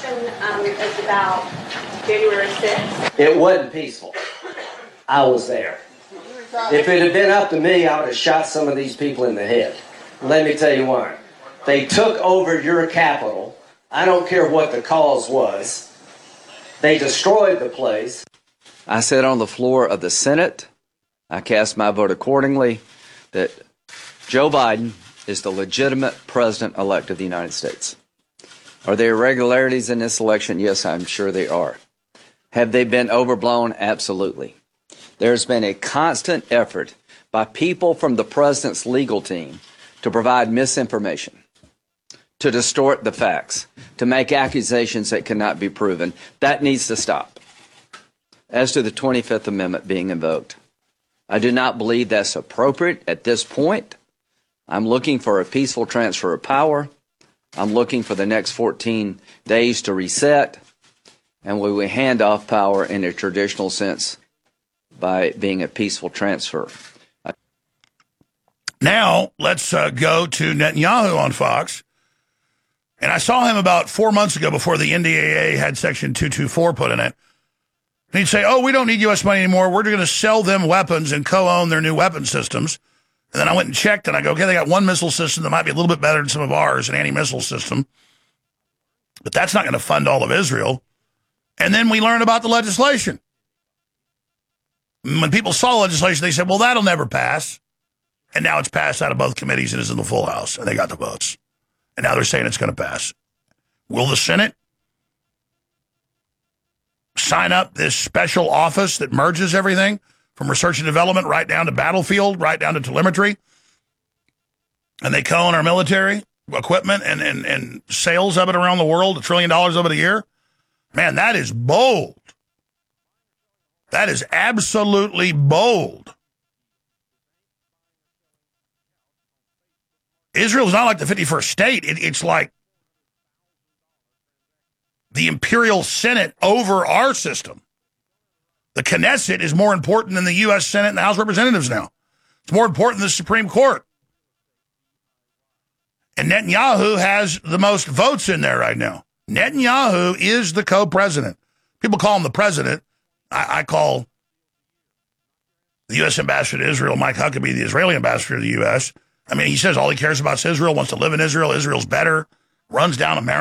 is about January 6th. It wasn't peaceful. I was there. If it had been up to me, I would have shot some of these people in the head. Let me tell you why. They took over your capital. I don't care what the cause was. They destroyed the place. I said on the floor of the Senate, I cast my vote accordingly, that Joe Biden is the legitimate president-elect of the United States. Are there irregularities in this election? Yes, I'm sure they are. Have they been overblown? Absolutely. There's been a constant effort by people from the president's legal team to provide misinformation, to distort the facts, to make accusations that cannot be proven. That needs to stop. As to the 25th Amendment being invoked, I do not believe that's appropriate at this point. I'm looking for a peaceful transfer of power. I'm looking for the next 14 days to reset, and we will hand off power in a traditional sense by being a peaceful transfer. Now, let's go to Netanyahu on Fox. And I saw him about 4 months ago before the NDAA had Section 224 put in it. And he'd say, oh, we don't need U.S. money anymore. We're going to sell them weapons and co-own their new weapon systems. And then I went and checked, and I go, okay, they got one missile system that might be a little bit better than some of ours, an anti-missile system. But that's not going to fund all of Israel. And then we learn about the legislation. When people saw legislation, they said, well, that'll never pass. And now it's passed out of both committees and is in the full House, and they got the votes. And now they're saying it's going to pass. Will the Senate sign up this special office that merges everything from research and development right down to battlefield, right down to telemetry? And they co-own our military equipment and sales of it around the world, $1 trillion of it a year? Man, that is bold. That is absolutely bold. Israel's not like the 51st state. It's like the imperial Senate over our system. The Knesset is more important than the U.S. Senate and the House of Representatives now. It's more important than the Supreme Court. And Netanyahu has the most votes in there right now. Netanyahu is the co-president. People call him the president. I call the U.S. ambassador to Israel, Mike Huckabee, the Israeli ambassador to the U.S. I mean, he says all he cares about is Israel, wants to live in Israel. Israel's better, runs down America.